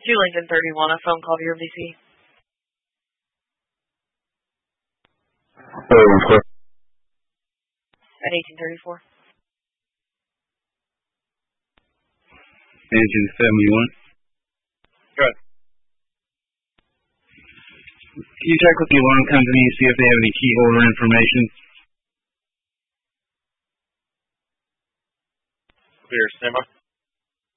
2 Lincoln 31, a phone call to your VC. At 1834. Engine 71. Good. Can you check with the alarm company and see if they have any key holder information? Clear, stand by.